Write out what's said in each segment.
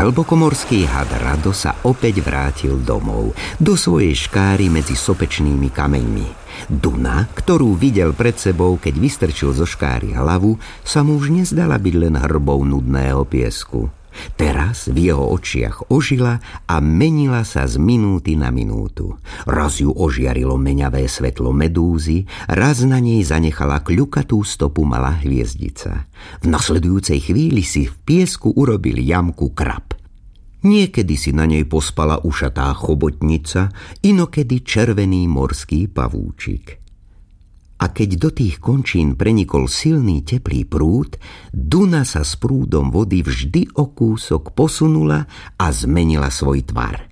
Hlbokomorský had Rado sa opäť vrátil domov, do svojej škáry medzi sopečnými kameňmi. Duna, ktorú videl pred sebou, keď vystrčil zo škáry hlavu, sa mu už nezdala byť len hrbou nudného piesku. Teraz v jeho očiach ožila a menila sa z minúty na minútu. Raz ju ožiarilo meňavé svetlo medúzy, raz na nej zanechala kľukatú stopu malá hviezdica. V nasledujúcej chvíli si v piesku urobil jamku krab. Niekedy si na nej pospala ušatá chobotnica, inokedy červený morský pavúčik. A keď do tých končín prenikol silný teplý prúd, Duna sa s prúdom vody vždy o kúsok posunula a zmenila svoj tvar.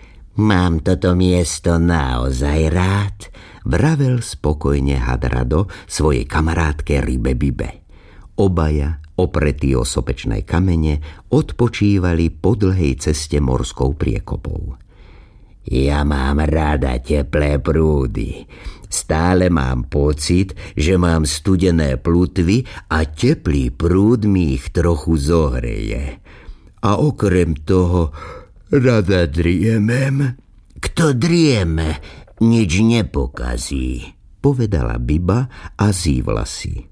Mám toto miesto naozaj rád, vravel spokojne had Rado svojej kamarátke rybe Bibe. Obaja, opretí o sopečné kamene, odpočívali po dlhej ceste morskou priekopou. Ja mám rada teplé prúdy. Stále mám pocit, že mám studené plutvy a teplý prúd mi ich trochu zohreje. A okrem toho rada driemem. Kto drieme, nič nepokazí, povedala Biba a zívla si.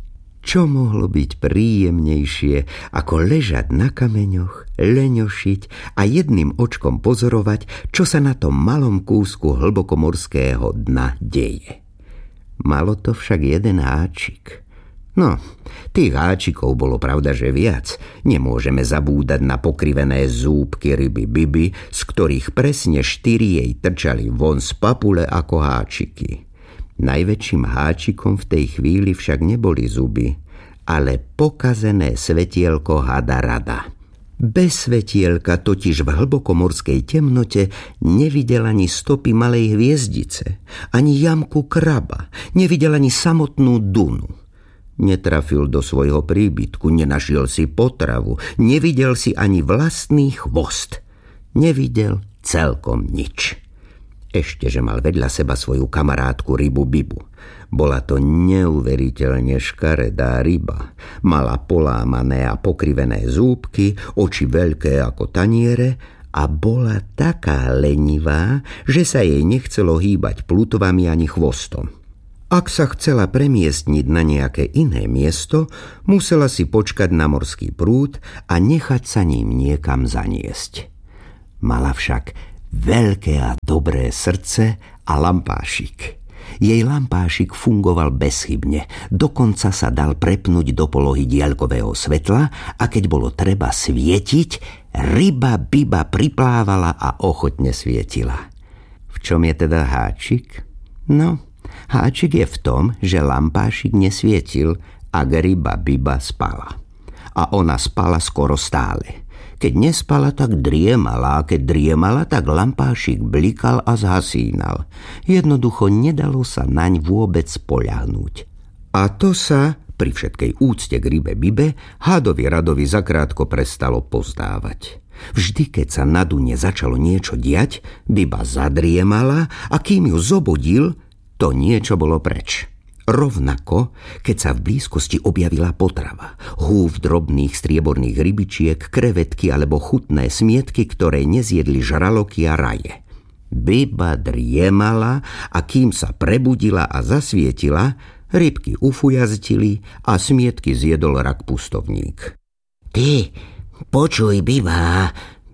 Čo mohlo byť príjemnejšie, ako ležať na kameňoch, leňošiť a jedným očkom pozorovať, čo sa na tom malom kúsku hlbokomorského dna deje. Malo to však jeden háčik. No, tých háčikov bolo pravda, že viac. Nemôžeme zabúdať na pokrivené zúbky ryby Biby, z ktorých presne 4 jej trčali von z papule ako háčiky. Najväčším háčikom v tej chvíli však neboli zuby, ale pokazené svetielko hada Rada. Bez svetielka totiž v hlbokomorskej temnote nevidel ani stopy malej hviezdice, ani jamku kraba, nevidel ani samotnú Dunu. Netrafil do svojho príbytku, nenašiel si potravu, nevidel si ani vlastný chvost. Nevidel celkom nič. Ešte, že mal vedľa seba svoju kamarátku rybu Bibu. Bola to neuveriteľne škaredá ryba. Mala polámané a pokrivené zúbky, oči veľké ako taniere a bola taká lenivá, že sa jej nechcelo hýbať plutvami ani chvostom. Ak sa chcela premiestniť na nejaké iné miesto, musela si počkať na morský prúd a nechať sa ním niekam zaniesť. Mala však veľké a dobré srdce a lampášik. Jej lampášik fungoval bezchybne, dokonca sa dal prepnúť do polohy diaľkového svetla a keď bolo treba svietiť, ryba Biba priplávala a ochotne svietila. V čom je teda háčik? No, háčik je v tom, že lampášik nesvietil, ak ryba Biba spala. A ona spala skoro stále. Keď nespala, tak driemala, a keď driemala, tak lampášik blikal a zhasínal. Jednoducho nedalo sa naň vôbec spoľahnúť. A to sa, pri všetkej úcte k rybe Bibe, hadovi Radovi zakrátko prestalo pozdávať. Vždy, keď sa na Dune začalo niečo diať, Biba zadriemala a kým ju zobudil, to niečo bolo preč. Rovnako, keď sa v blízkosti objavila potrava, húf drobných strieborných rybičiek, krevetky alebo chutné smietky, ktoré nezjedli žraloky a raje. Biba driemala a kým sa prebudila a zasvietila, rybky ufujazdili a smietky zjedol rak pustovník. Ty, počuj, Biba,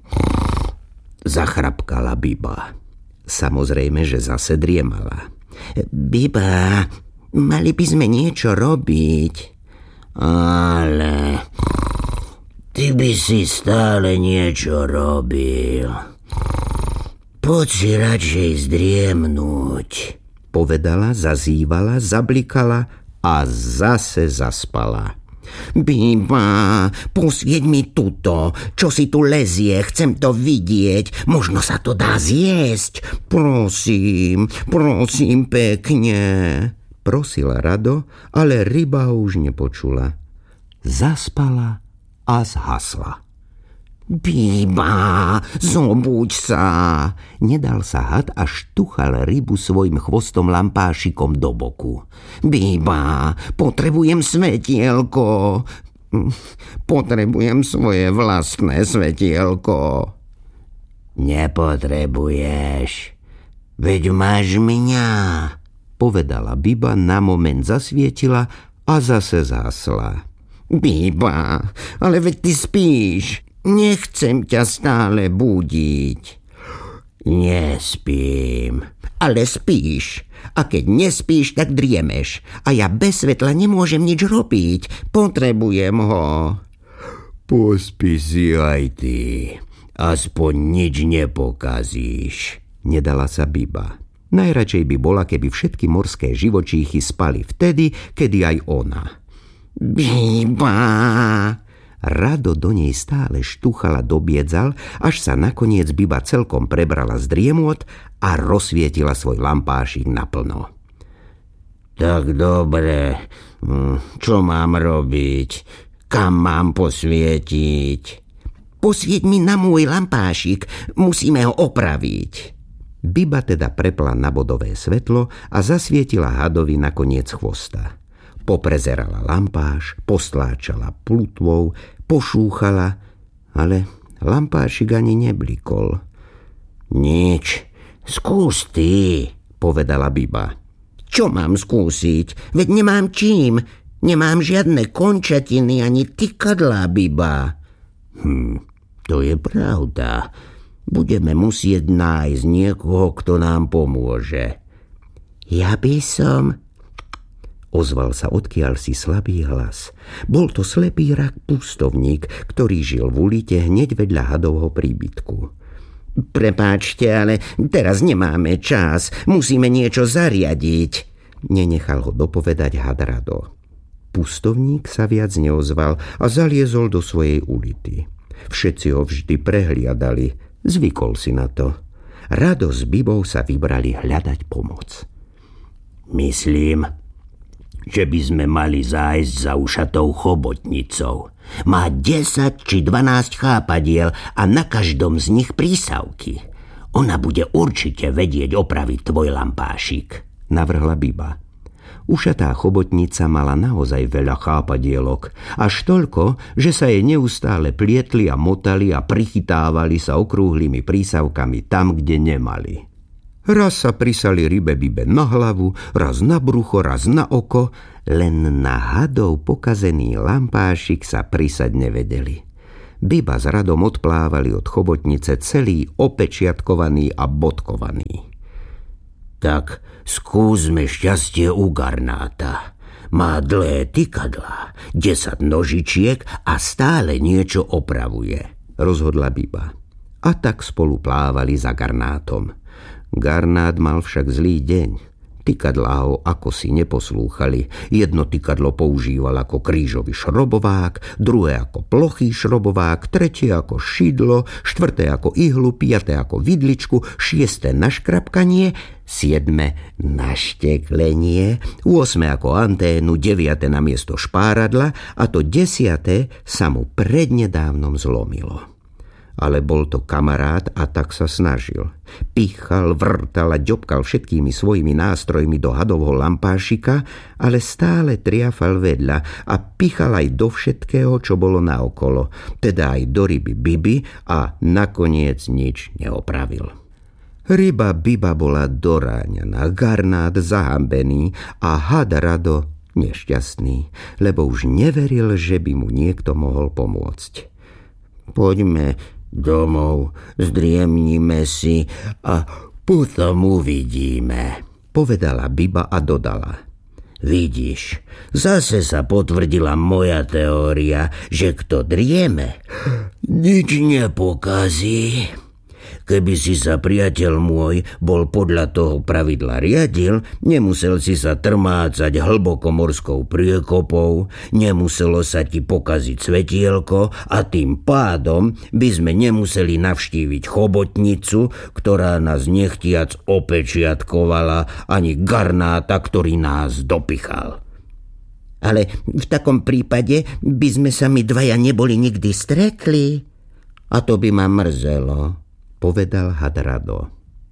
zachrapkala Biba. Samozrejme, že zase driemala. Biba, mali by sme niečo robiť. Ale ty by si stále niečo robil. Poď si radšej zdriemnúť, povedala, zazývala, zablikala a zase zaspala. Biba, posvieť mi tuto, čo si tu lezie, chcem to vidieť, možno sa to dá zjesť. Prosím pekne, prosila Rado, ale ryba ho už nepočula. Zaspala a zhasla. Biba, zobuď sa, nedal sa had a štuchal rybu svojim chvostom lampášikom do boku. Biba, potrebujem svetielko. Potrebujem svoje vlastné svetielko. Nepotrebuješ, veď máš mňa, povedala Biba, na moment zasvietila a zase zhasla. Biba, ale veď ty spíš. Nechcem ťa stále budiť. Nespím. Ale spíš. A keď nespíš, tak driemeš. A ja bez svetla nemôžem nič robiť. Potrebujem ho. Pospí si aj ty. Aspoň nič nepokazíš. Nedala sa Biba. Najradšej by bola, keby všetky morské živočíchy spali vtedy, kedy aj ona. Biba! Rado do nej stále štuchala, dobiedzal, až sa nakoniec Biba celkom prebrala z driemôt a rozsvietila svoj lampášik naplno. Tak dobre, čo mám robiť? Kam mám posvietiť? Posvieť mi na môj lampášik, musíme ho opraviť. Biba teda prepla na bodové svetlo a zasvietila hadovi na koniec chvosta. Poprezerala lampáš, postláčala plutvou, pošúchala, ale lampášik ani neblikol. Nič, skús ty, povedala Biba. Čo mám skúsiť? Veď nemám čím. Nemám žiadne končatiny ani tykadlá, Biba. To je pravda. Budeme musieť nájsť niekoho, kto nám pomôže. Ja by som... Ozval sa odkiaľsi slabý hlas. Bol to slepý rak pustovník, ktorý žil v ulite hneď vedľa hadovho príbytku. Prepáčte, ale teraz nemáme čas. Musíme niečo zariadiť. Nenechal ho dopovedať had Rado. Pustovník sa viac neozval a zaliezol do svojej ulity. Všetci ho vždy prehliadali. Zvykol si na to. Rado s Bibou sa vybrali hľadať pomoc. Myslím, že by sme mali zájsť za ušatou chobotnicou. Má 10 či 12 chápadiel a na každom z nich prísavky. Ona bude určite vedieť opraviť tvoj lampášik, navrhla Biba. Ušatá chobotnica mala naozaj veľa chápadielok, až toľko, že sa jej neustále plietli a motali a prichytávali sa okrúhlymi prísavkami tam, kde nemali. Raz sa prisali rybe Bibe na hlavu, raz na brucho, raz na oko, len na hadov pokazený lampášik sa prisať nevedeli. Biba s Radom odplávali od chobotnice celý opečiatkovaný a bodkovaný. Tak skúsme šťastie u Garnáta. Má dlhé tykadlá, 10 nožičiek a stále niečo opravuje, rozhodla Biba. A tak spolu plávali za Garnátom. Garnát mal však zlý deň. Tykadlá ho akosi neposlúchali. Jedno tykadlo používal ako krížový šrobovák, druhé ako plochý šrobovák, tretie ako šidlo, štvrté ako ihlu, piaté ako vidličku, šiesté na škrapkanie, siedme na šteklenie, 8 ako anténu, 9 na miesto špáradla a to 10 sa mu prednedávnom zlomilo. Ale bol to kamarát a tak sa snažil. Pichal, vrtal a ďobkal všetkými svojimi nástrojmi do hadovho lampášika, ale stále triafal vedľa a pichal aj do všetkého, čo bolo naokolo, teda aj do ryby Biby a nakoniec nič neopravil. Ryba Biba bola doráňaná, Garnát zahambený a had Rado nešťastný, lebo už neveril, že by mu niekto mohol pomôcť. Poďme domov, zdriemnime si a potom uvidíme, povedala Biba a dodala. Vidíš, zase sa potvrdila moja teória, že kto drieme, nič nepokazí. Keby si sa, priateľ môj, bol podľa toho pravidla riadil, nemusel si sa trmácať hlbokomorskou priekopou, nemuselo sa ti pokaziť svetielko a tým pádom by sme nemuseli navštíviť chobotnicu, ktorá nás nechtiac opečiatkovala, ani Garnáta, ktorý nás dopichal. Ale v takom prípade by sme sa my dvaja neboli nikdy stretli. A to by ma mrzelo, povedal had Rado.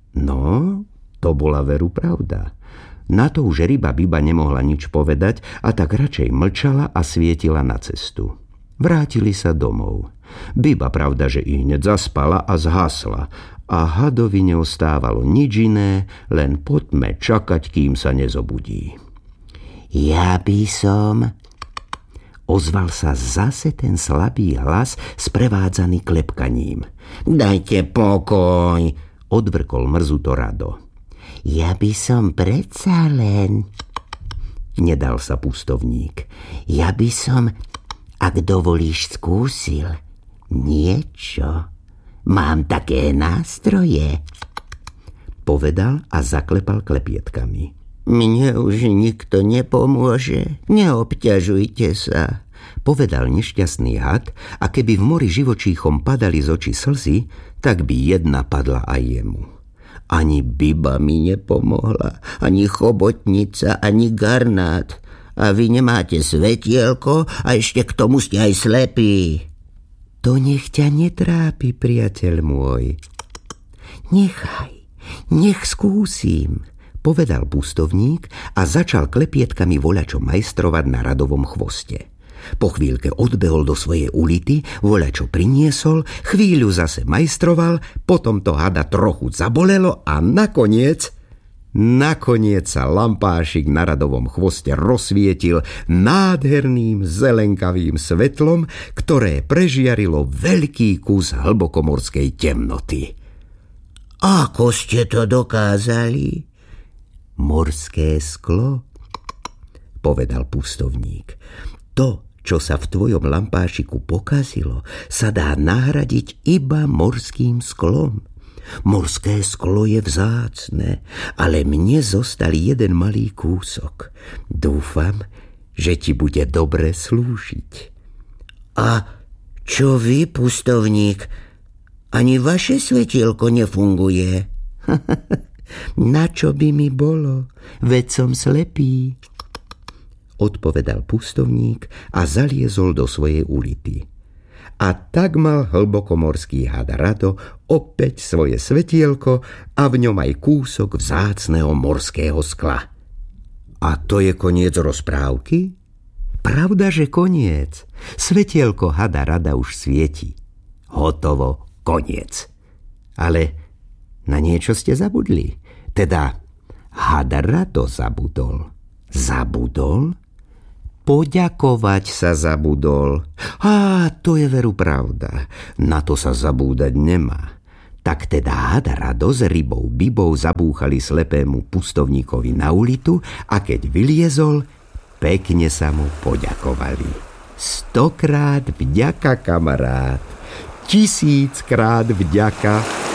No, to bola veru pravda. Na to už ryba Biba nemohla nič povedať a tak radšej mlčala a svietila na cestu. Vrátili sa domov. Biba pravda, že i hneď zaspala a zhasla a hadovi neostávalo nič iné, len poďme čakať, kým sa nezobudí. Ja by som... Ozval sa zase ten slabý hlas sprevádzaný klepkaním. Dajte pokoj, odvrkol mrzuto Rado. Ja by som predsa len... Nedal sa pustovník. Ja by som, ak dovolíš, skúsil niečo. Mám také nástroje, povedal a zaklepal klepietkami. Mne už nikto nepomôže, neobťažujte sa, povedal nešťastný had, a keby v mori živočíchom padali z očí slzy, tak by jedna padla aj jemu. Ani Biba mi nepomohla, ani chobotnica, ani garnát. A vy nemáte svetielko a ešte k tomu ste aj slepí. To nech ťa netrápi, priateľ môj. Nech skúsim, povedal pustovník a začal klepietkami voľačo majstrovať na Radovom chvoste. Po chvíľke odbehol do svojej ulity, voľačo priniesol, chvíľu zase majstroval, potom to hada trochu zabolelo a nakoniec sa lampášik na Radovom chvoste rozsvietil nádherným zelenkavým svetlom, ktoré prežiarilo veľký kus hlbokomorskej temnoty. Ako ste to dokázali? Morské sklo, povedal pustovník. To, čo sa v tvojom lampášiku pokazilo, sa dá nahradiť iba morským sklom. Morské sklo je vzácne, ale mne zostal jeden malý kúsok. Dúfam, že ti bude dobre slúžiť. A čo vy, pustovník? Ani vaše svetielko nefunguje. Na čo by mi bolo? Veď som slepý, odpovedal pustovník a zaliezol do svojej ulity. A tak mal hlbokomorský had Rado opäť svoje svetielko a v ňom aj kúsok vzácneho morského skla. A to je koniec rozprávky? Pravda, že koniec. Svetielko hada Rada už svieti. Hotovo, koniec. Ale na niečo ste zabudli. Teda had Rado zabudol. Zabudol? Poďakovať sa zabudol. To je veru pravda. Na to sa zabúdať nemá. Tak teda had Rado s rybou Bibou zabúchali slepému pustovníkovi na ulitu a keď vyliezol, pekne sa mu poďakovali. 100-krát vďaka, kamarát. 1000-krát vďaka.